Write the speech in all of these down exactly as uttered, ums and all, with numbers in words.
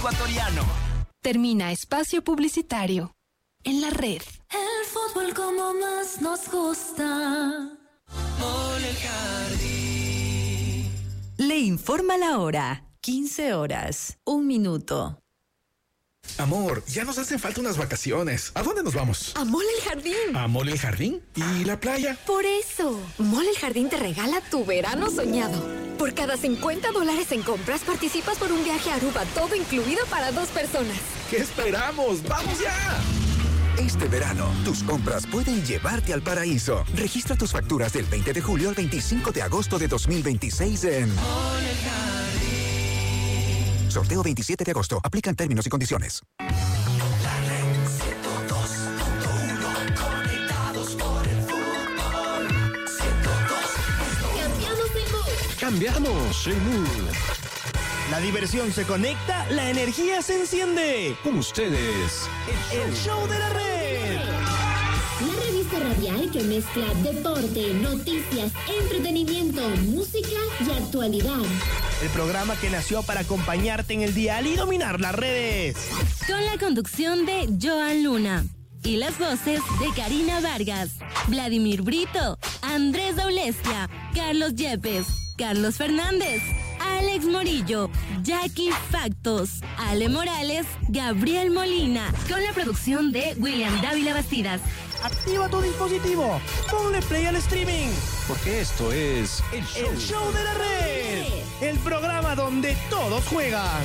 ecuatoriano. Termina espacio publicitario. En la red. El fútbol como más nos gusta. Mole el Jardín. Le informa la hora. quince horas, un minuto. Amor, ya nos hacen falta unas vacaciones. ¿A dónde nos vamos? A Mole el Jardín. ¿A Mole el Jardín? ¿Y la playa? Por eso, Mole el Jardín te regala tu verano soñado. Por cada cincuenta dólares en compras participas por un viaje a Aruba, todo incluido para dos personas. ¿Qué esperamos? ¡Vamos ya! Este verano, tus compras pueden llevarte al paraíso. Registra tus facturas del veinte de julio al veinticinco de agosto de dos mil veintiséis en Mole el Jardín. Sorteo veintisiete de agosto. Aplican términos y condiciones. La red ciento dos punto uno. Conectados por el fútbol. ciento dos punto uno. Cambiamos de mood. Cambiamos en mood. La diversión se conecta, la energía se enciende. Con ustedes, el, el show de la red. La revista radial que mezcla deporte, noticias, entretenimiento, música y actualidad. El programa que nació para acompañarte en el dial y dominar las redes. Con la conducción de Joan Luna y las voces de Karina Vargas, Vladimir Brito, Andrés Daulestia, Carlos Yepes, Carlos Fernández, Alex Morillo, Jackie Factos, Ale Morales, Gabriel Molina, con la producción de William Dávila Bastidas. Activa tu dispositivo, ponle play al streaming, porque esto es el show, el show de la red, el programa donde todos juegan.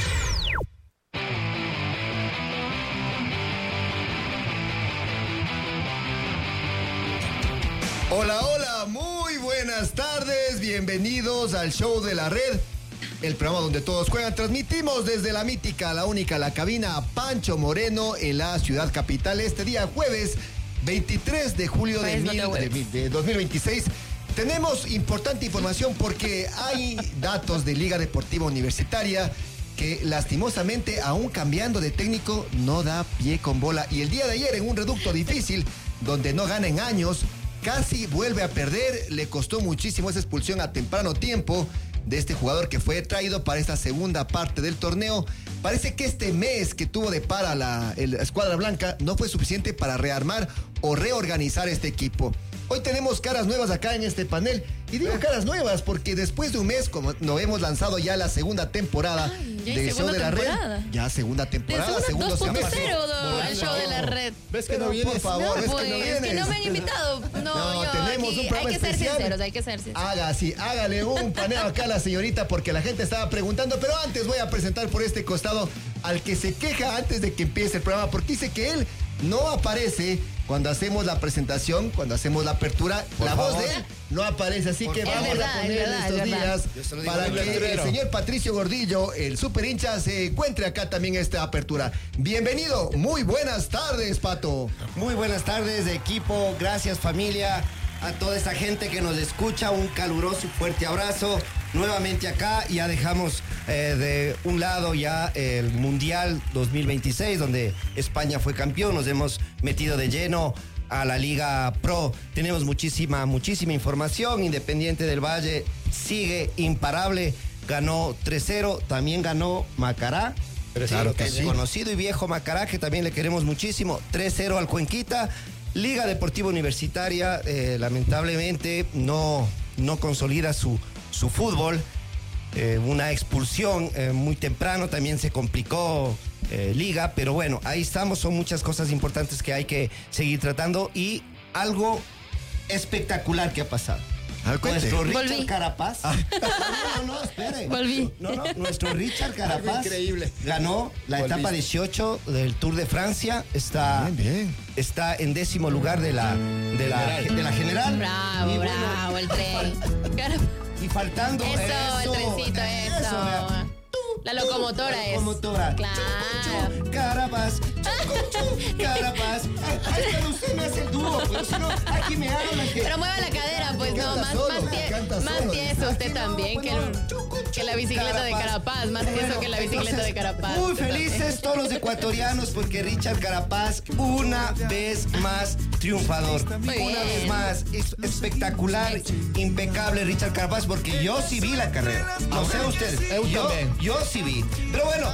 Hola, hola, muy buenas tardes, bienvenidos al show de la red, el programa donde todos juegan. Transmitimos desde la mítica, la única, la cabina Pancho Moreno en la ciudad capital este día jueves veintitrés de julio de, Pues no mil, de, de dos mil veintiséis. Tenemos importante información porque hay datos de Liga Deportiva Universitaria que lastimosamente, aún cambiando de técnico, no da pie con bola. Y el día de ayer, en un reducto difícil, donde no gana en años, casi vuelve a perder. Le costó muchísimo esa expulsión a temprano tiempo de este jugador que fue traído para esta segunda parte del torneo. Parece que este mes que tuvo de para la, la escuadra blanca no fue suficiente para rearmar o reorganizar este equipo. Hoy tenemos caras nuevas acá en este panel. Y digo caras nuevas porque después de un mes, como nos hemos lanzado ya la segunda temporada Ay, del show de la temporada. red. Ya segunda temporada, De segundo segunda dos punto semestre. cero al show de la red. ¿Ves que no vienes? Por favor, No, ¿ves pues, que no vienes? que no me han invitado. No, No, yo tenemos aquí, un programa hay que ser especial. sinceros, hay que ser sinceros. Haga así, hágale un paneo acá a la señorita porque la gente estaba preguntando, pero antes voy a presentar por este costado al que se queja antes de que empiece el programa, porque dice que él no aparece cuando hacemos la presentación, cuando hacemos la apertura, Por la favor. voz de él no aparece, así que Es vamos verdad, a es poner verdad, estos es verdad. días se lo digo para muy que el letrero. señor Patricio Gordillo, el super hincha, se encuentre acá también en esta apertura. Bienvenido, muy buenas tardes, Pato. Muy buenas tardes, equipo. Gracias, familia. A toda esta gente que nos escucha, un caluroso y fuerte abrazo. Nuevamente acá, ya dejamos eh, de un lado ya el Mundial dos mil veintiséis, donde España fue campeón. Nos hemos metido de lleno a la Liga Pro. Tenemos muchísima, muchísima información. Independiente del Valle sigue imparable. Ganó tres cero. También ganó Macará. Claro que el sí. conocido y viejo Macará, que también le queremos muchísimo. tres cero al Cuenquita. Liga Deportiva Universitaria, eh, lamentablemente, no, no consolida su, su fútbol. Eh, una expulsión eh, muy temprano, también se complicó eh, Liga, pero bueno, ahí estamos, son muchas cosas importantes que hay que seguir tratando y algo espectacular que ha pasado. Al cuente. Nuestro Richard Volví. Carapaz. Ah. No, no, no, espere. Volví. No, no, nuestro Richard Carapaz Increíble. ganó la Volviste. etapa dieciocho del Tour de Francia. Está, Bien, bien. está en décimo lugar de la, de la, de la general. Bravo, Y bueno, bravo, el tren. Cara- Y faltando Eso, el eso, trencito, eso. vea. La locomotora es. Locomotora. Claro. Chucu, chu, Carapaz. Chucu, chu, Carapaz. Ay, pero usted me hace el dúo, pero si no, aquí me hablan que... Pero mueva la cadera, pues no, Canta más, solo, más, tie- canta más solo. tieso usted Aquí no, también que, bueno, el- chucu, chu, que la bicicleta de Carapaz, más tieso que la bicicleta entonces, de Carapaz. Muy Usted también. felices todos los ecuatorianos porque Richard Carapaz una vez más triunfador. Muy Una bien. vez más, es espectacular, impecable Richard Carapaz porque yo sí vi la carrera. No sé ustedes. Eu Yo, también. yo sí vi. Pero bueno, tenemos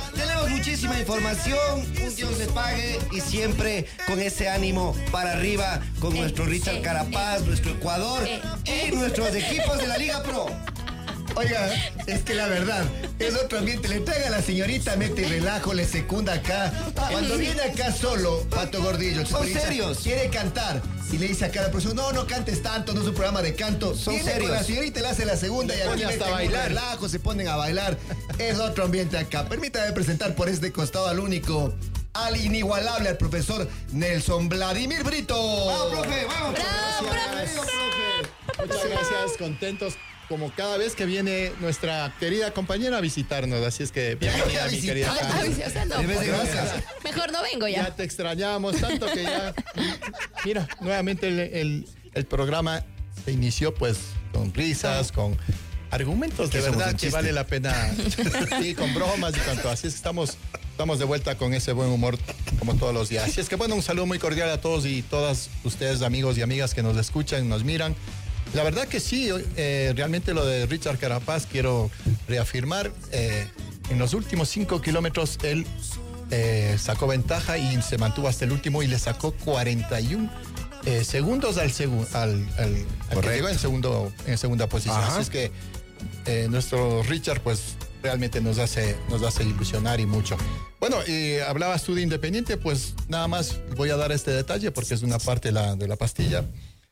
tenemos muchísima información. Un Dios les pague y siempre con ese ánimo para arriba con eh, nuestro Richard eh, Carapaz, eh, nuestro Ecuador eh, y nuestros equipos de la Liga Pro. Oiga, es que la verdad, es otro ambiente. Le traiga a la señorita, mete relajo, le secunda acá. Cuando viene acá solo, Pato Gordillo, son serios. Quiere cantar y le dice acá a la profesor, no, no cantes tanto, no es un programa de canto. Son viene serios. Con la señorita le hace la segunda y aquí hasta bailar. Relajo, se ponen a bailar. Es otro ambiente acá. Permítame presentar por este costado al único, al inigualable, al profesor Nelson Vladimir Brito. ¡Vamos, profe! ¡Vamos, profe! Gracias, profe. Muchas gracias, contentos como cada vez que viene nuestra querida compañera a visitarnos. Así es que bienvenida, mi querida Carlos. O sea, no, mejor no vengo ya. Ya te extrañamos tanto que ya... Mira, nuevamente el, el, el programa se inició pues con risas, con argumentos de verdad que vale la pena. Sí, con bromas y tanto. Así es que estamos... Estamos de vuelta con ese buen humor como todos los días. Así es que bueno, un saludo muy cordial a todos y todas ustedes, amigos y amigas que nos escuchan, nos miran. La verdad que sí, eh, realmente lo de Richard Carapaz quiero reafirmar. Eh, en los últimos cinco kilómetros él eh, sacó ventaja y se mantuvo hasta el último y le sacó cuarenta y uno eh, segundos al, segu al, al, al que llegó en, segundo, en segunda posición. Ajá. Así es que eh, nuestro Richard pues realmente nos hace, nos hace ilusionar y mucho. Bueno, eh, hablabas tú de Independiente, pues nada más voy a dar este detalle porque es una parte de la, de la pastilla.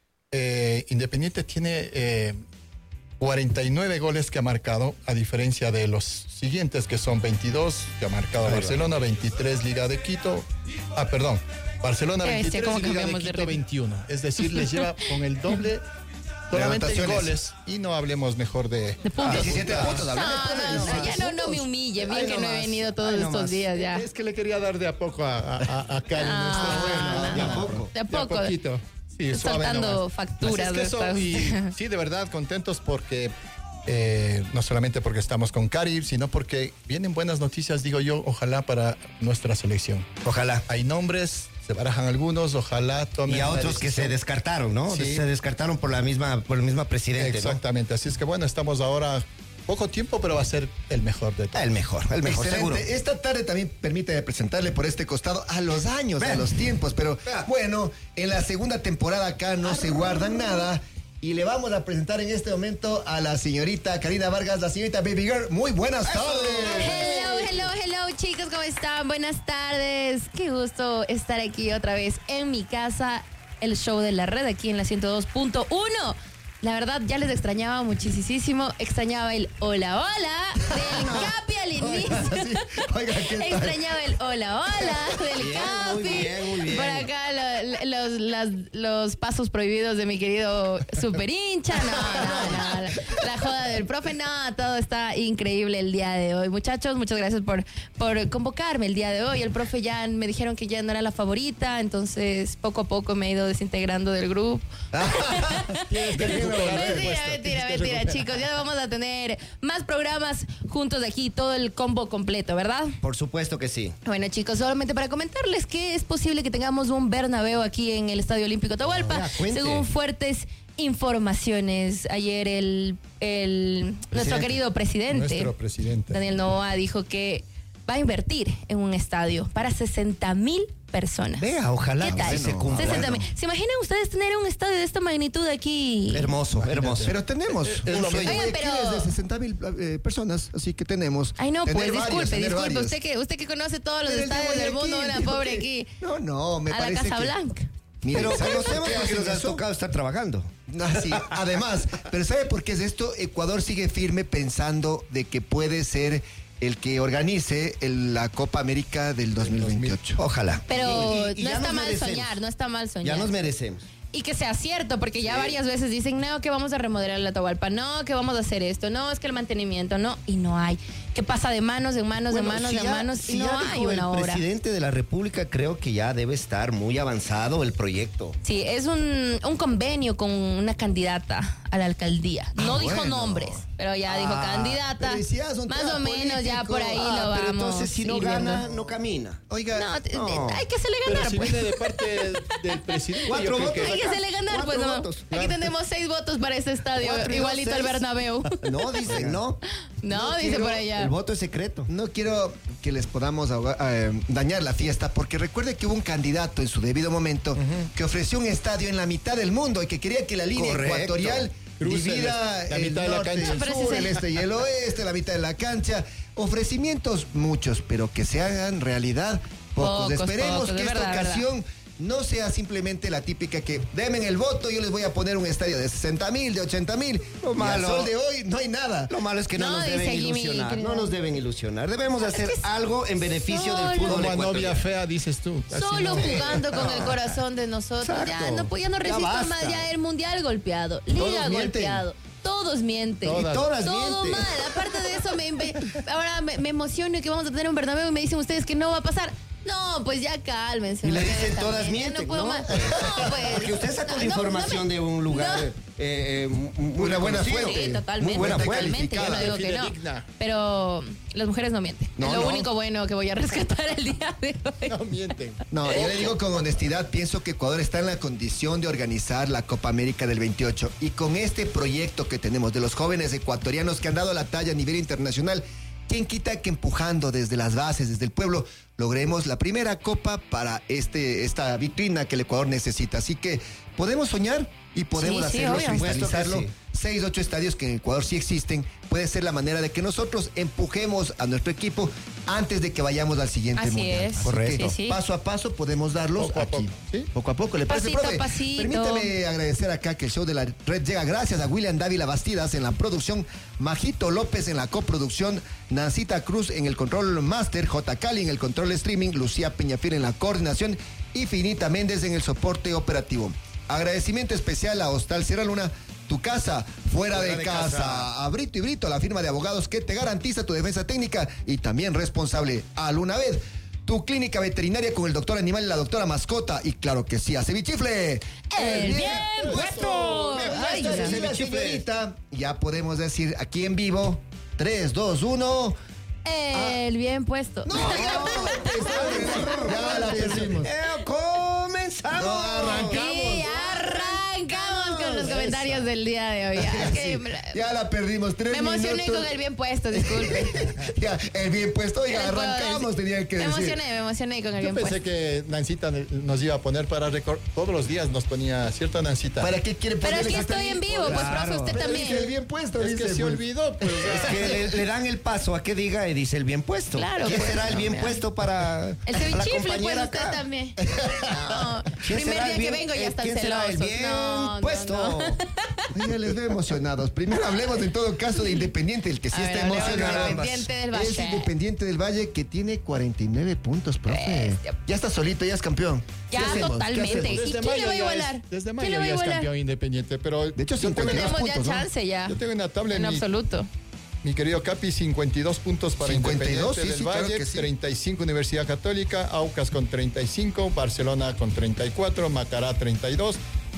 Eh, Independiente tiene eh, cuarenta y nueve goles que ha marcado, a diferencia de los siguientes que son veintidós que ha marcado Barcelona, veintitrés Liga de Quito. Ah, perdón, Barcelona veintitrés y Liga de Quito veintiuno. Es decir, les lleva con el doble solamente en goles y no hablemos mejor de, de puntos. diecisiete puntos. No, no, no, ya no, no me humille, bien que no he venido todos Ay, no estos más. días ya. Es que le quería dar de a poco a, a, a Cari. Ah, bueno, no, de a no. poco. De a poco. De a poquito. Sí, soltando facturas. Es que eso, y, sí, de verdad, contentos porque eh, no solamente porque estamos con Cari, sino porque vienen buenas noticias, digo yo, ojalá para nuestra selección. Ojalá. Hay nombres, se barajan algunos, ojalá tomen. Y a otros que se descartaron, ¿no? Sí. Se descartaron por la misma, por el misma presidente. Exactamente, ¿no? Así es que bueno, estamos ahora poco tiempo, pero va a ser el mejor de todos. El mejor, el mejor, excelente. Seguro. Esta tarde también permíteme presentarle por este costado a los años, Ven. a los tiempos, pero Ven. bueno, en la segunda temporada acá no se guardan nada. Y le vamos a presentar en este momento a la señorita Karina Vargas, la señorita Baby Girl. Muy buenas tardes. Hello, hello, hello, chicos, ¿cómo están? Buenas tardes. Qué gusto estar aquí otra vez en mi casa, el show de la red aquí en la ciento dos punto uno. La verdad, ya les extrañaba muchísimo. Extrañaba el hola, hola del Capi al inicio. Oiga, sí. Oiga, ¿qué tal? Extrañaba el hola, hola del bien, Capi. Muy bien, muy bien. Por acá lo, los, las, los pasos prohibidos de mi querido super hincha. No, no, no. La, la joda del profe, no, todo está increíble el día de hoy. Muchachos, muchas gracias por, por convocarme el día de hoy. El profe ya me dijeron que ya no era la favorita, entonces poco a poco me he ido desintegrando del grupo. Mentira, mentira, mentira, chicos. Ya vamos a tener más programas juntos de aquí, todo el combo completo, ¿verdad? Por supuesto que sí. Bueno, chicos, solamente para comentarles que es posible que tengamos un Bernabéu aquí en el Estadio Olímpico Atahualpa, ah, según fuertes informaciones. Ayer el, el nuestro querido presidente, nuestro presidente Daniel Noboa dijo que va a invertir en un estadio para sesenta mil personas. Vea, ojalá. ¿Qué tal? Se cumpla. sesenta mil. ¿Se imaginan ustedes tener un estadio de esta magnitud aquí? Hermoso, hermoso. Pero tenemos. Es, es lo Oigan, pero... es de sesenta mil eh, personas, así que tenemos. Ay, no, pues varios, disculpe, disculpe. Varios. Usted que, usted que conoce todos los Pero estadios del mundo, una pobre que... aquí. No, no, me a parece la Casa que... Blanca. Mire, pero ¿sabe conocemos por qué porque nos ha eso? tocado estar trabajando. Ah, sí, además, pero ¿sabe por qué es esto? Ecuador sigue firme pensando de que puede ser el que organice el, la Copa América del dos mil veintiocho. Ojalá. Pero y, y no está mal merecemos. soñar, no está mal soñar. Ya nos merecemos. Y que sea cierto, porque ya sí. varias veces dicen, no, que vamos a remodelar la Atahualpa, no, que vamos a hacer esto, no, es que el mantenimiento, no, y no hay. Que pasa de manos en manos, bueno, de manos, si de ya, manos, si y no ya hay dijo una el obra. El presidente de la República creo que ya debe estar muy avanzado el proyecto. Sí, es un, un convenio con una candidata a la alcaldía. No ah, dijo bueno. nombres, pero ya ah, dijo candidata. Si ya más o menos político. Ya por ahí ah, lo pero vamos. Entonces si no viendo. gana, no camina. Oiga, no, no. hay que hacerle ganar. Pero si pues. viene de parte del presidente, Cuatro yo creo votos. que... Hay que Déjele ganar, pues no. votos. Aquí tenemos seis votos para este estadio, Cuatro y dos, igualito al seis. Bernabéu. No, dicen, no. No, dice quiero- por allá. El voto es secreto. No quiero que les podamos ahogar- eh, dañar la fiesta, porque recuerde que hubo un candidato en su debido momento que ofreció un estadio en la mitad del mundo y que quería que la línea Correcto. ecuatorial Cruce divida el- la el mitad de la norte, cancha. el Pero sur, ese es el el- este y el oeste, la mitad de la cancha. Ofrecimientos muchos, pero que se hagan realidad pocos. Pocos, Esperemos pocos, de que esta verdad, de ocasión no sea simplemente la típica que denme el voto, yo les voy a poner un estadio de sesenta mil, de ochenta mil. Lo Y malo- al sol de hoy no hay nada. Lo malo es que no, No, nos dice deben Jimmy, ilusionar. querido. No nos deben ilusionar. Debemos hacer algo en beneficio del solo- fútbol Como a novia ecuatoriano. fea, dices tú. Así Solo no. jugando con el corazón de nosotros. Ya Exacto. no, pues ya no Ya resisto basta. más. Ya el mundial golpeado, liga Todos mienten. golpeado. Todos mienten. Todas. Y todas Todo mienten. mal. Aparte de eso, me, inve- ahora me, me emociono que vamos a tener un Bernabéu y me dicen ustedes que no va a pasar. No, pues ya cálmense. Y le ustedes dicen también, todas ya mienten, no puedo ¿no? más. No, pues. Porque usted sacó no, la no, información no me- de un lugar No. eh, eh, muy Una buena reconocido. fuente. Sí, totalmente. Muy buena fuente. totalmente. Yo no digo que no. Fidedigna. Pero las mujeres no mienten. No, es lo no. único bueno que voy a rescatar el día de hoy. No mienten. No, yo le digo con honestidad, pienso que Ecuador está en la condición de organizar la Copa América del veintiocho. Y con este proyecto que tenemos de los jóvenes ecuatorianos que han dado la talla a nivel internacional, ¿quién quita que empujando desde las bases, desde el pueblo, logremos la primera copa para este, esta vitrina que el Ecuador necesita? Así que podemos soñar y podemos Sí, sí, hacerlo, obvio. cristalizarlo. Supuesto que Seis, ocho estadios que en Ecuador sí existen. Puede ser la manera de que nosotros empujemos a nuestro equipo antes de que vayamos al siguiente Así mundial. es. Así Correcto. que Sí, sí. paso a paso podemos darlos Poco a aquí. poco, ¿sí? Poco a poco. ¿Le parece, Pasito a profe? pasito. Permítame agradecer acá que el show de la red llega gracias a William Dávila Bastidas en la producción, Majito López en la coproducción, Nancita Cruz en el control master, J. Cali en el control streaming, Lucía Peñafiel en la coordinación y Finita Méndez en el soporte operativo. Agradecimiento especial a Hostal Sierra Luna, tu casa fuera, de, de casa. casa. A Brito y Brito, la firma de abogados que te garantiza tu defensa técnica y también responsable. A Lunaved, tu clínica veterinaria con el doctor animal y la doctora mascota. Y claro que sí, a Cevichifle. ¡El bien puesto! Bien Ay, puesto, ya. señora, señorita. Ya podemos decir aquí en vivo. tres, dos, uno. El bien puesto. No, ya la perdimos. Eh, ¡Comenzamos! No, arrancamos. Y arrancamos con los comentarios del día de hoy. Ya, es que me, Ya la perdimos. Tres me emocioné minutos. con el bien puesto, disculpe. Ya, el bien puesto. Oiga, ¿Qué les puedo arrancamos, decir? tenía que Me decir. emocioné, me emocioné con el Yo bien pensé puesto. que Nancita nos iba a poner para recordar. Todos los días nos ponía, ¿cierto, Nancita? ¿Para qué quiere Pero ponerle es que está estoy en bien? vivo, pues Claro. profe, usted Pero dice también. el bien puesto, Es dice. que se pues. olvidó, pero o sea, Es que le, le dan el paso a que diga y dice el bien puesto. Claro, ¿Quién pues, será el no, bien mira. puesto para El a la cevichifle, pues compañera usted acá? también. No, ¿Quién primer será día el bien- que vengo ya eh, están ¿quién será celosos. el bien No, no, puesto? no. Ya les veo emocionados. Primero hablemos en todo caso de Independiente, el que sí A está ver, hablemos de emocionado. Independiente del Es Valle. Independiente del Valle que tiene cuarenta y nueve puntos, profe. Bestia. Ya está solito, ya es campeón. ¿Qué Ya, hacemos? ¿Qué totalmente. hacemos? ¿Y desde quién le mayo va a ya igualar? es- Desde ¿Quién mayo le va a ya es igualar? campeón Independiente, pero De hecho, yo tengo cincuenta y dos Tenemos ya puntos, ¿no? chance ya. Yo tengo una tabla En en mi, absoluto. mi querido Capi, cincuenta y dos puntos para cincuenta y dos, Independiente sí, del sí, claro Valle, que sí. treinta y cinco Universidad Católica, Aucas con treinta y cinco, Barcelona con treinta y cuatro, Macará treinta y dos,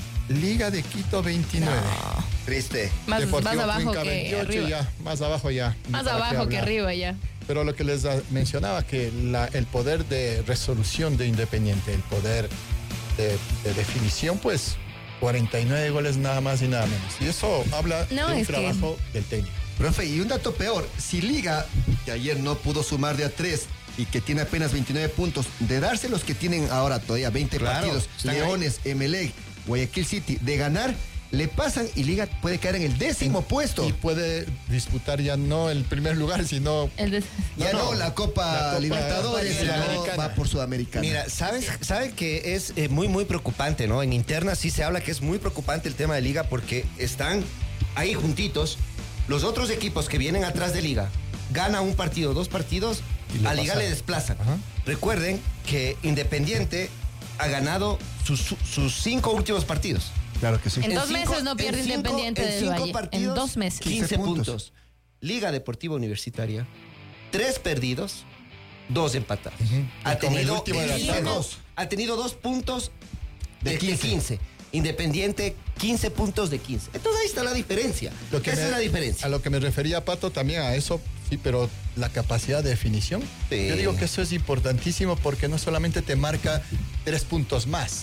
Liga de Quito veintinueve. Triste. Más, Deportivo más abajo Cuenca que veintiocho, arriba. ya, más abajo ya. ni Más para qué abajo que hablar. arriba ya. Pero lo que les ah, mencionaba, que la- el poder de resolución de Independiente, el poder de, de definición, pues cuarenta y nueve goles nada más y nada menos. Y eso habla No, de un es que- trabajo del técnico. Profe, y un dato peor, si Liga, que ayer no pudo sumar de a tres y que tiene apenas veintinueve puntos, de darse los que tienen ahora todavía veinte Claro, partidos, están Leones, Emelec, Guayaquil City, de ganar, le pasan y Liga puede caer en el décimo puesto. Y puede disputar ya no el primer lugar, sino El de- Ya no, la Copa, La Copa Libertadores, sino Sudamericana. va por Sudamericana. Mira, ¿sabes, saben que es eh, muy, muy preocupante, ¿no? En interna sí se habla que es muy preocupante el tema de Liga porque están ahí juntitos. Los otros equipos que vienen atrás de Liga ganan un partido, dos partidos, Y le a Liga pasan. le desplazan. Ajá. Recuerden que Independiente ha ganado sus, sus cinco últimos partidos. Claro que sí. En En dos cinco- meses no en pierde cinco- Independiente en del cinco Valle. En partidos, dos meses. quince puntos. puntos. Liga Deportiva Universitaria, tres perdidos, dos empatados. Ha Y con el tenido, último de la cinco- tabla. ha tenido dos puntos de, De de quince. quince. Independiente, quince puntos de quince. Entonces ahí está la diferencia. Lo que Esa me- es la diferencia. A lo que me refería, Pato, también a eso, sí, pero la capacidad de definición. Sí. Yo digo que eso es importantísimo porque no solamente te marca tres puntos más,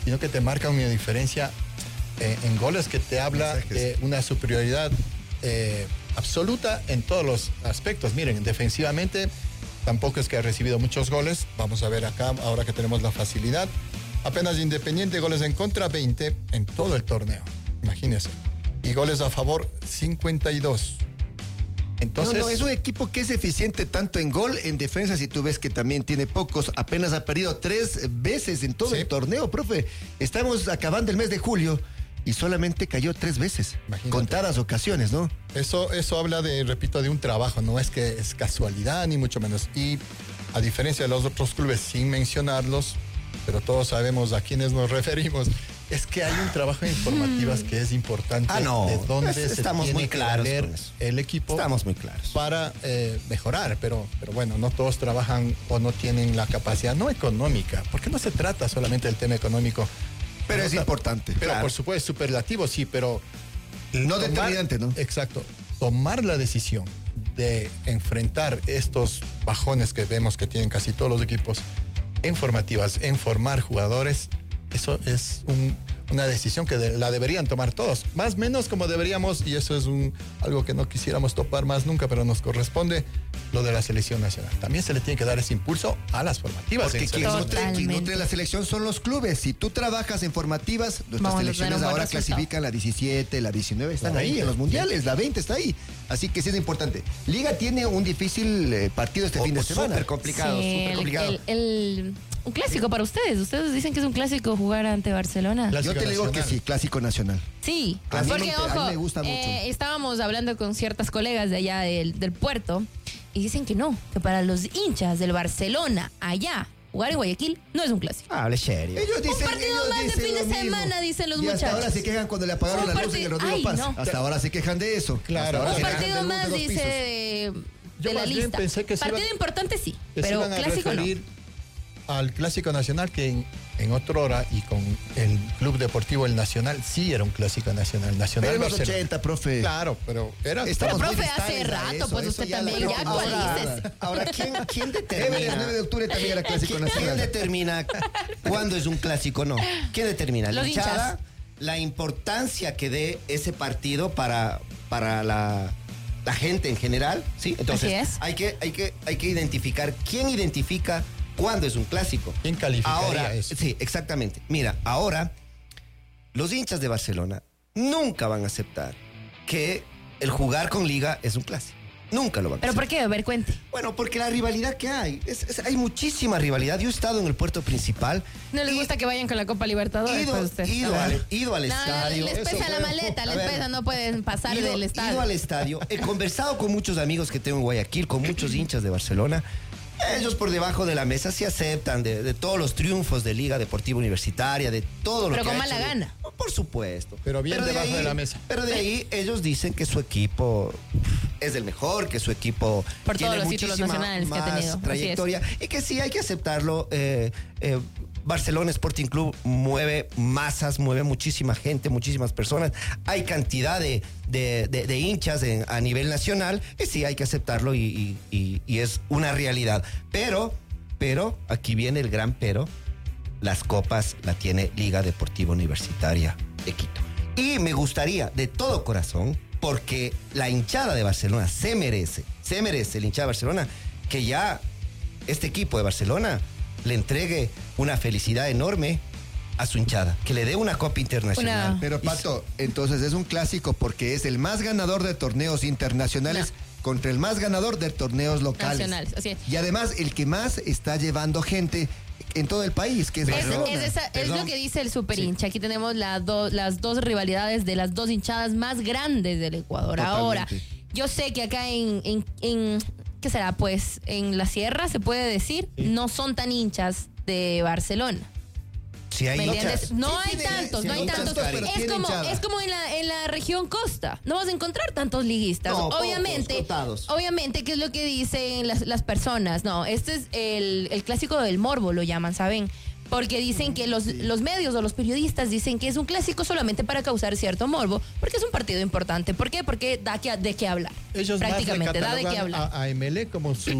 sino que te marca una diferencia eh, en goles que te habla de una superioridad eh, absoluta en todos los aspectos. Miren, defensivamente tampoco es que ha recibido muchos goles. Vamos a ver acá, ahora que tenemos la facilidad. Apenas Independiente, goles en contra, veinte en todo el torneo. Imagínense. Y goles a favor, cincuenta y dos. Entonces, no, no, es un equipo que es eficiente tanto en gol, en defensa, si tú ves que también tiene pocos, apenas ha perdido tres veces en todo sí. el torneo, profe. Estamos acabando el mes de julio y solamente cayó tres veces, imagínate. Contadas ocasiones, ¿no? Eso, eso habla de, repito, de un trabajo, no es que es casualidad ni mucho menos. Y a diferencia de los otros clubes, sin mencionarlos, pero todos sabemos a quiénes nos referimos, es que hay un trabajo en informativas que es importante. Ah, no. De dónde es, se estamos tiene muy que claros valer con eso. El equipo. Estamos muy claros. Para eh, mejorar, pero, pero bueno, no todos trabajan o no tienen la capacidad, no económica, porque no se trata solamente del tema económico. Pero no es está, importante. Pero claro. por supuesto, superlativo, sí, pero... No tomar, determinante, ¿no? Exacto. Tomar la decisión de enfrentar estos bajones que vemos que tienen casi todos los equipos en formativas, en formar jugadores, eso es un, una decisión que de, la deberían tomar todos, más o menos como deberíamos, y eso es un, algo que no quisiéramos topar más nunca, pero nos corresponde, lo de la selección nacional. También se le tiene que dar ese impulso a las formativas. Porque quien nutre, quien nutre la selección son los clubes. Si tú trabajas en formativas, nuestras Vamos selecciones ahora clasifican la diecisiete, la diecinueve, están ahí en los mundiales, la veinte está ahí. Así que sí es importante. Liga tiene un difícil eh, partido este o, fin de semana. Súper complicado, sí, súper complicado. El, el, el, un clásico para ustedes. Ustedes dicen que es un clásico jugar ante Barcelona. Clásico Yo te digo nacional. que sí, clásico nacional. Sí, a porque me, ojo, a mí me gusta mucho. Eh, estábamos hablando con ciertas colegas de allá del, del puerto y dicen que no, que para los hinchas del Barcelona allá jugar en Guayaquil no es un clásico. Hable serio. Ellos dicen, un partido ellos más de dicen fin de lo mismo. semana, dicen los y muchachos. Hasta ahora se quejan cuando le apagaron Un la luz parti- en el Rodrigo Ay, Paz. no. Hasta ahora se quejan de eso. Claro. Un se partido más, dice, de, Yo de la más bien lista. pensé que se Partido iban- importante sí, que se pero iban a clásico no. referir al Clásico Nacional, que en, en otra hora y con el Club Deportivo El Nacional sí era un Clásico Nacional. Nacional Pero en los Barcelona. ochenta, profe. Claro, pero era... Estamos Pero, muy profe, hace distantes a rato, eso, pues eso usted ya también, la- ya ahora- actualices. Ahora, ¿quién, quién Everest, determina? nueve de octubre también era Clásico ¿Quién, Nacional. ¿Quién determina cuándo es un clásico o no? ¿Quién determina? La Los hinchada, hinchas. la importancia que dé ese partido para, para la, la gente en general, ¿sí? Entonces, Así es. hay que, hay que, hay que identificar quién identifica cuándo es un clásico. ¿Quién calificaría Ahora, eso? sí, exactamente. Mira, ahora los hinchas de Barcelona nunca van a aceptar que el jugar con Liga es un clásico. Nunca lo van a ¿Pero aceptar. por qué? A ver, cuente. Bueno, porque la rivalidad que hay, es- es- hay muchísima rivalidad. Yo he estado en el puerto principal. No les y gusta que vayan con la Copa Libertadores, Ido, pues usted. ido A ver. al, ido al No, no, estadio. les pesa Eso, la maleta, a les ver, pesa, no pueden pasar ido- del estadio. Ido al estadio. He conversado con muchos amigos que tengo en Guayaquil, con muchos hinchas de Barcelona. Ellos por debajo de la mesa sí aceptan de, de todos los triunfos de Liga Deportiva Universitaria, de todo lo Pero que con ha mala hecho. gana. Por supuesto. Pero bien debajo de la mesa. Pero de ahí ellos dicen que su equipo es el mejor, que su equipo Por tiene todos los títulos muchísima nacionales que ha más tenido, así es. trayectoria y que sí hay que aceptarlo. eh, eh, Barcelona Sporting Club mueve masas, mueve muchísima gente, muchísimas personas. Hay cantidad de, de, de- de hinchas en- a nivel nacional y sí hay que aceptarlo y, y- y- y es una realidad. Pero, pero, aquí viene el gran pero, las copas la tiene Liga Deportiva Universitaria de Quito. Y me gustaría de todo corazón, porque la hinchada de Barcelona se merece, se merece la hinchada de Barcelona, que ya este equipo de Barcelona le entregue una felicidad enorme a su hinchada, que le dé una copa internacional. Una- Pero Pato, entonces es un clásico porque es el más ganador de torneos internacionales contra el más ganador de torneos locales. Nacionales, así es. Y además el que más está llevando gente en todo el país, que es Es, Barcelona. es esa- es Perdón. lo que dice el super hincha. Aquí tenemos la do- las dos rivalidades de las dos hinchadas más grandes del Ecuador. Ahora, Totalmente. yo sé que acá en, en, en- ¿qué será? Pues en la sierra se puede decir, no son tan hinchas de Barcelona. Si hay ¿Me hinchas. entiendes? No Sí, hay tiene- tantos, sí, no hay hay tantos. tantos, pero Es tiene como, hinchada. es como en la, en la región costa. No vas a encontrar tantos liguistas. No, pocos, obviamente, contados. obviamente, ¿qué es lo que dicen las, las personas? No, este es el, el clásico del morbo, lo llaman, ¿saben? Porque dicen que los, los medios o los periodistas dicen que es un clásico solamente para causar cierto morbo, porque es un partido importante. ¿Por qué? Porque da que, de qué hablar. Ellos prácticamente más da de qué catalogan hablar. A, a Emelec como su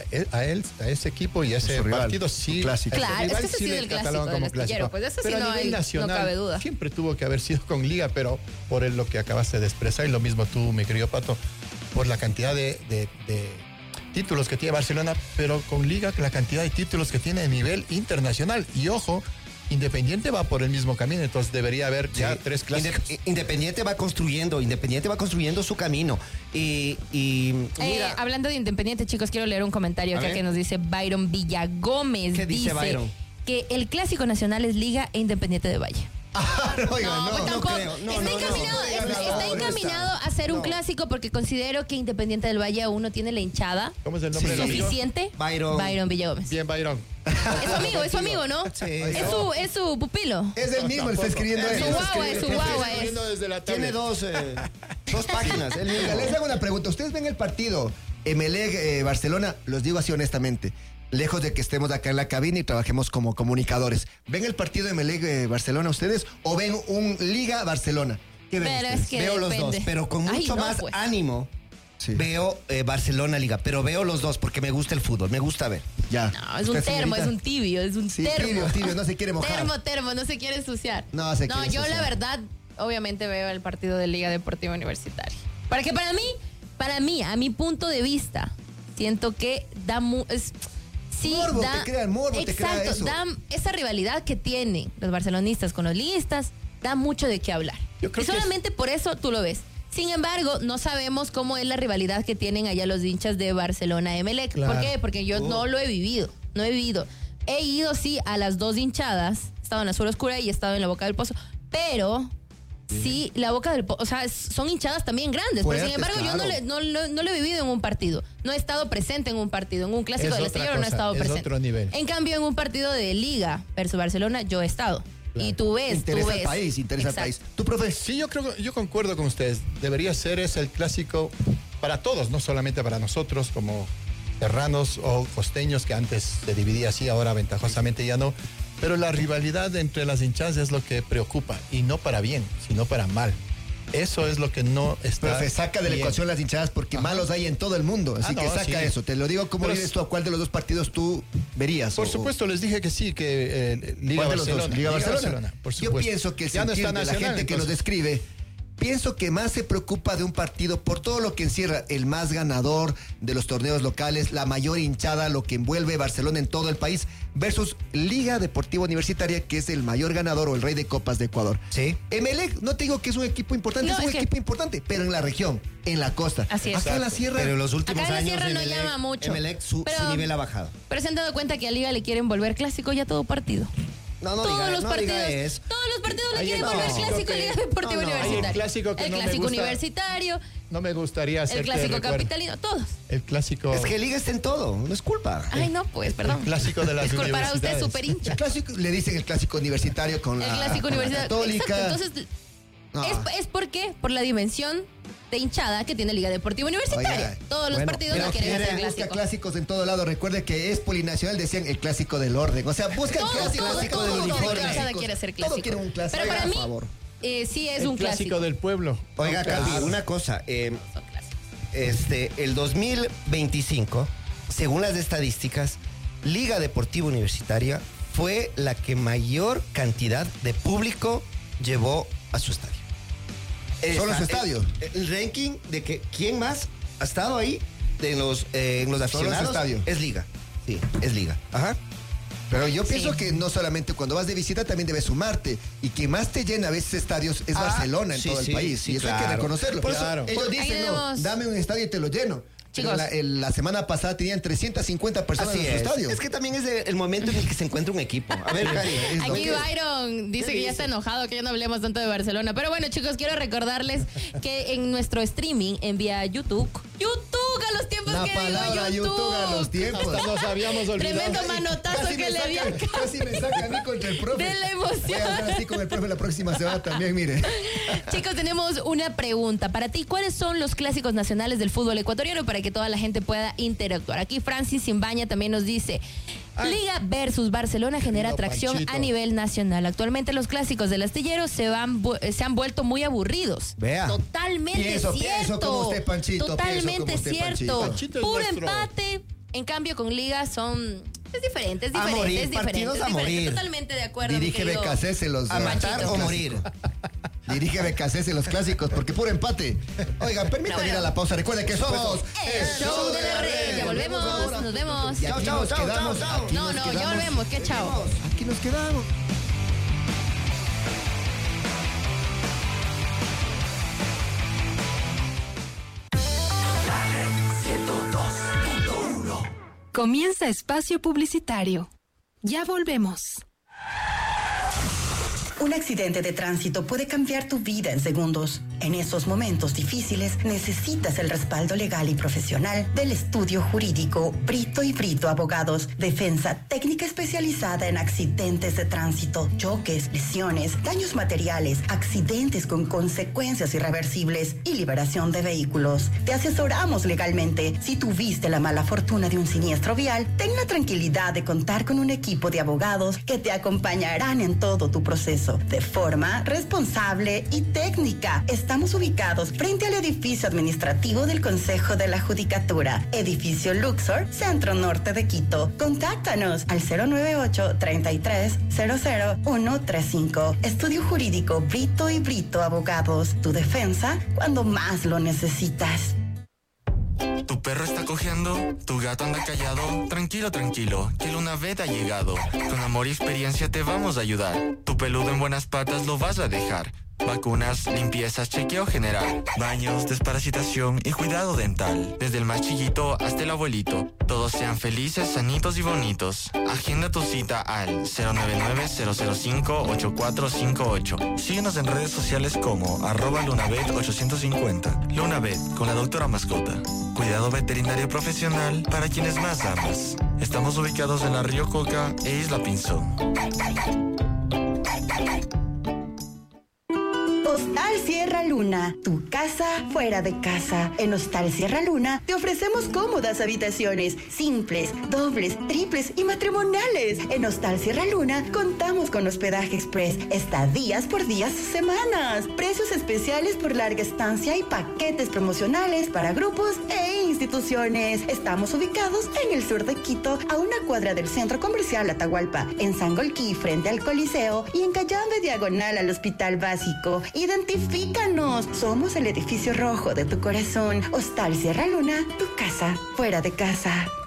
a él, a ese equipo y a ese Su rival, partido su sí. clásico. Claro, rival es que ese sí le es el clásico catalogan del como astillero, clásico. pues ese sí Pero no a nivel hay- no nacional cabe duda. siempre tuvo que haber sido con Liga, pero por el- lo que acabaste de expresar y lo mismo tú, mi querido Pato, por la cantidad de, de- de títulos que tiene Barcelona, pero con Liga la cantidad de títulos que tiene a nivel internacional. Y ojo, Independiente va por el mismo camino, entonces debería haber ya Sí. tres clásicos. Inde- Independiente va construyendo, Independiente va construyendo su camino. Y, y Eh, mira, hablando de Independiente, chicos, quiero leer un comentario A acá ver. que nos dice Byron Villagómez. ¿Qué dice Byron? Que el clásico nacional es Liga e Independiente de Valle. Oiga, No, no, pues no tampoco. creo. No, está no, no. encaminado, No, es- no, está no, encaminado a ser un no. clásico porque considero que Independiente del Valle aún no tiene la hinchada ¿Cómo es el nombre Sí. del amigo? suficiente. Byron. Byron Villagómez. Bien, Byron. Es su amigo, es su amigo, ¿no? Sí. Es su, es su pupilo. Es el mismo, le está escribiendo Es él. su guagua, es su guagua. Es. Escribiendo desde la tiene tablet. dos, eh, dos páginas. él mismo. Oiga, les hago una pregunta. ¿Ustedes ven el partido Emelec eh, Barcelona? Los digo así honestamente. Lejos de que estemos acá en la cabina y trabajemos como comunicadores. ¿Ven el partido Emelec eh, Barcelona ustedes o ven un Liga Barcelona? ¿Qué ven Pero ustedes? es que Veo los depende. dos, pero con Ay, mucho no, más pues. ánimo. Sí. Veo eh, Barcelona Liga, pero veo los dos porque me gusta el fútbol, me gusta ver. Ya. No, es un ¿Usted, termo, señorita? es un tibio, es un Sí, termo. tibio, tibio, no se quiere mojar. Termo, termo, no se quiere ensuciar. No se No, quiere yo ensuciar. la verdad, obviamente veo el partido de Liga Deportiva Universitaria. Para que para mí, para mí, a mi punto de vista, siento que da mu- es, sí, Morbo, da, te crea morbo, te crea exacto, eso. da esa rivalidad que tienen los barcelonistas con los liguistas, da mucho de qué hablar. Yo creo Y que es- solamente por eso tú lo ves. Sin embargo, no sabemos cómo es la rivalidad que tienen allá los hinchas de Barcelona-Emelec. Claro. ¿Por qué? Porque yo no lo he vivido, no he vivido. He ido, sí, a las dos hinchadas. He estado en la Sur Oscura y he estado en la Boca del Pozo. Pero, sí, la Boca del Pozo, o sea, es- son hinchadas también grandes. Pero, sin Fuertes, embargo, yo no, claro. le- no, lo- no lo he vivido en un partido. No he estado presente en un partido. En un clásico Es del otra Astillero no he cosa, estado es presente. otro nivel. En cambio, en un partido de Liga versus Barcelona, yo he estado. Y tú ves, Interesa tú al ves. país, interesa al Exacto. país. ¿Tú, profe? Sí, yo creo, yo concuerdo con ustedes. Debería ser ese el clásico para todos, no solamente para nosotros como serranos o costeños, que antes se dividía así, ahora ventajosamente ya no. Pero la rivalidad entre las hinchadas es lo que preocupa, y no para bien, sino para mal. Eso es lo que no está. Profe, saca de la bien. ecuación las hinchadas porque malos hay en todo el mundo. Así Ah, que no, saca sí. eso. Te lo digo, ¿cómo Pero vives es- tú? ¿A cuál de los dos partidos tú verías? Por O- supuesto, les dije que sí, que eh, Liga ¿Cuál de los dos? Barcelona. Liga Barcelona. por Yo supuesto. pienso que el Ya no sentir está de la Nacional, gente que nos entonces. describe, pienso que más se preocupa de un partido por todo lo que encierra el más ganador de los torneos locales, la mayor hinchada, lo que envuelve Barcelona en todo el país, versus Liga Deportiva Universitaria, que es el mayor ganador o el rey de copas de Ecuador. Sí. Emelec, no te digo que es un equipo importante, No, es un es que- equipo importante, pero en la región, en la costa. Así es. Acá en la sierra. Pero en los últimos Acá en la años sierra no Emelec- llama mucho. Emelec, su, Pero- su nivel ha bajado. Pero se han dado cuenta que a Liga le quieren volver clásico ya todo partido. No, no todos diga- los no partidos, diga eso. todos los partidos le Hay quieren el volver clásico clásico que- Liga Deportiva no, no, hay el Universitaria. clásico que el no me clásico gusta. universitario, No me gustaría hacer el clásico capitalino, todos. El clásico. Es que Liga está en todo, no es culpa. Ay, no, pues, perdón. El clásico de las Disculpará usted, universidades. super hincha. El clásico, le dicen el clásico universitario con El la, clásico con la universitario. Católica. Exacto, entonces, No. es, es por qué, por la dimensión de hinchada que tiene Liga Deportiva Universitaria. Oiga, Todos los bueno, partidos Pero lo quieren quiere, hacer busca clásico. clásicos en todo lado. Recuerde que es polinacional, decían el clásico del orden. O sea, busca el Todo, clásico, todo, clásico todo, del todo, uniforme. cada hinchada quiere ser Todo clásico. quiere un clásico. Pero para Oiga, mí, por favor. eh, sí es el un clásico clásico. del pueblo. Oiga, Claro. Capi, una cosa. eh, Son clásicos. este, el dos mil veinticinco, según las estadísticas, Liga Deportiva Universitaria fue la que mayor cantidad de público llevó a su estadio. ¿Solo Esa- su estadio? El, el ranking de que quién más ha estado ahí de los, eh, en los Solo su aficionados estadio. es Liga. Sí, es Liga. Ajá. Pero yo pienso Sí. que no solamente cuando vas de visita también debes sumarte. Y que más te llena a veces estadios es Ah, Barcelona en sí, todo el sí, país. sí, y eso hay claro. que reconocerlo. Por eso, Claro. Ellos Ahí dicen, no, tenemos- dame un estadio y te lo lleno. Pero Chicos. la, el- la semana pasada tenían trescientas cincuenta personas Así en su es. estadio. Es que también es de- el momento en el que se encuentra un equipo. A ver, Cari. Es lo Aquí que- Byron dice ¿Qué que ya dice? está enojado, que ya no hablemos tanto de Barcelona. Pero bueno, chicos, quiero recordarles que en nuestro streaming en vía YouTube, YouTube a los tiempos La que digo palabra YouTube. YouTube a los tiempos. Hasta nos habíamos olvidado. Tremendo manotazo Casi que me le dio saca- acá. Casi me saca a mí contra el profe. De la emoción. Voy a hacer así con el profe la próxima semana también, mire. Chicos, tenemos una pregunta para ti. ¿Cuáles son los clásicos nacionales del fútbol ecuatoriano para que toda la gente pueda interactuar? Aquí Francis Simbaña también nos dice, Liga versus Barcelona genera No, atracción Panchito. a nivel nacional. Actualmente los clásicos del astillero se, van, vu- se han vuelto muy aburridos. Vea. Totalmente Pienso, cierto. pienso como usted, Panchito, pienso Totalmente como usted, cierto. Panchito. Panchito es Puro nuestro- empate. En cambio, con Liga son... Es diferente, es A diferente, morir, es diferente. partidos es a diferente. morir. Totalmente de acuerdo. mi Dirige querido B K C los A matar o morir. Dirige B K C los clásicos, porque puro empate. Oigan, permítanme ir a la pausa. Recuerden que somos El show de la red. Ya volvemos, nos vemos. Y aquí Chao, nos chao, quedamos. chao, chao. aquí No, nos no, ya quedamos. volvemos. ¿Qué chao? Aquí nos quedamos. Comienza espacio publicitario. Ya volvemos. Un accidente de tránsito puede cambiar tu vida en segundos. En esos momentos difíciles necesitas el respaldo legal y profesional del estudio jurídico Brito y Brito Abogados. Defensa técnica especializada en accidentes de tránsito, choques, lesiones, daños materiales, accidentes con consecuencias irreversibles y liberación de vehículos. Te asesoramos legalmente. Si tuviste la mala fortuna de un siniestro vial, ten la tranquilidad de contar con un equipo de abogados que te acompañarán en todo tu proceso de forma responsable y técnica. Estamos ubicados frente al edificio administrativo del Consejo de la Judicatura, edificio Luxor, Centro Norte de Quito. Contáctanos al cero nueve ocho, treinta y tres, cero cero uno tres cinco. Estudio Jurídico Brito y Brito Abogados. Tu defensa cuando más lo necesitas. ¿Tu perro está cojeando? ¿Tu gato anda callado? Tranquilo, tranquilo, que Lunavet ha llegado. Con amor y experiencia te vamos a ayudar. Tu peludo en buenas patas lo vas a dejar. Vacunas, limpiezas, chequeo general, baños, desparasitación y cuidado dental. Desde el más chiquito hasta el abuelito. Todos sean felices, sanitos y bonitos. Agenda tu cita al cero nueve nueve, cero cero cinco, ocho cuatro cinco ocho. Síguenos en redes sociales como arroba Lunavet ochocientos cincuenta. Lunavet, con la doctora mascota. Cuidado veterinario profesional para quienes más amas. Estamos ubicados en la Río Coca e Isla Pinzón. Hostal Sierra Luna, tu casa fuera de casa. En Hostal Sierra Luna te ofrecemos cómodas habitaciones, simples, dobles, triples y matrimoniales. En Hostal Sierra Luna contamos con hospedaje express, estadías por días o semanas, precios especiales por larga estancia y paquetes promocionales para grupos e instituciones. Estamos ubicados en el sur de Quito, a una cuadra del Centro Comercial Atahualpa, en Sangolquí frente al Coliseo y en Cayambe diagonal al Hospital Básico. Identifícanos. Somos el edificio rojo de tu corazón. Hostal Sierra Luna, tu casa fuera de casa.